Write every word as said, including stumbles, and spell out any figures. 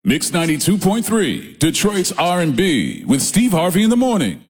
Mix ninety-two point three, Detroit's R and B with Steve Harvey in the morning.